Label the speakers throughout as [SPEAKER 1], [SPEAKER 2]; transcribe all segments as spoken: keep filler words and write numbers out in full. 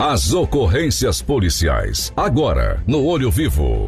[SPEAKER 1] As ocorrências policiais, agora no Olho Vivo.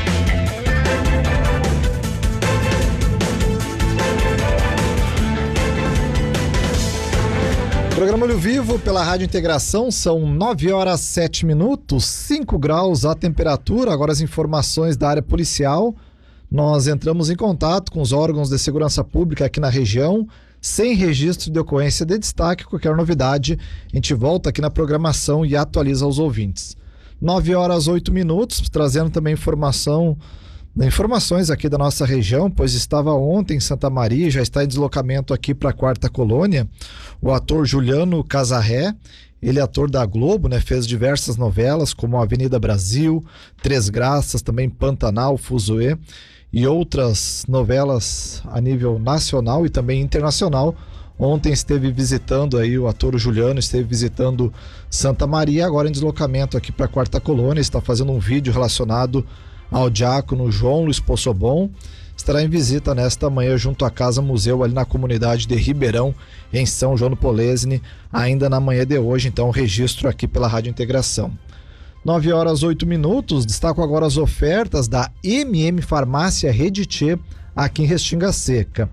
[SPEAKER 2] Programa Olho Vivo pela Rádio Integração, são nove horas sete minutos, cinco graus a temperatura. Agora as informações da área policial. Nós entramos em contato com os órgãos de segurança pública aqui na região, sem registro de ocorrência de destaque. Qualquer novidade, a gente volta aqui na programação e atualiza aos ouvintes. nove horas oito minutos, trazendo também informação, informações aqui da nossa região, pois estava ontem em Santa Maria, já está em deslocamento aqui para a Quarta Colônia, o ator Juliano Casarré. Ele é ator da Globo, né? Fez diversas novelas como Avenida Brasil, Três Graças, também Pantanal, Fuzuê e outras novelas a nível nacional e também internacional. Ontem esteve visitando aí, o ator Juliano esteve visitando Santa Maria, agora em deslocamento aqui para a Quarta Colônia, está fazendo um vídeo relacionado ao diácono João Luiz Possobon. Estará em visita nesta manhã junto à Casa Museu ali na comunidade de Ribeirão, em São João do Polesine, ainda na manhã de hoje. Então, registro aqui pela Rádio Integração. nove horas oito minutos, destaco agora as ofertas da M M Farmácia Rede Tchê, aqui em Restinga Seca.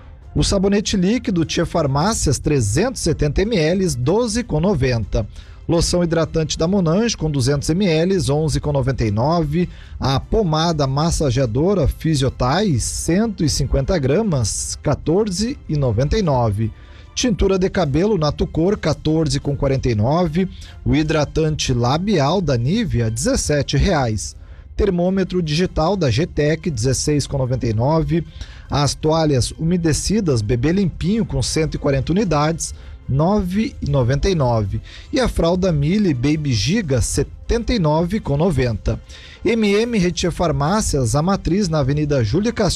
[SPEAKER 2] O sabonete líquido Tchê Farmácias trezentos e setenta mililitros, doze reais e noventa centavos. Loção hidratante da Monange com duzentos mililitros, onze reais e noventa e nove centavos. A pomada massageadora Fisiotais, cento e cinquenta gramas, quatorze reais e noventa e nove centavos. Tintura de cabelo Natucor, quatorze reais e quarenta e nove centavos. O hidratante labial da Nivea, dezessete reais. Termômetro digital da G T E C, dezesseis reais e noventa e nove centavos. As toalhas umedecidas Bebê Limpinho com cento e quarenta unidades, nove reais e noventa e nove centavos. E a fralda Mili Baby Giga, setenta e nove reais e noventa centavos. M M Retia Farmácias, a matriz na Avenida Júlia Castilho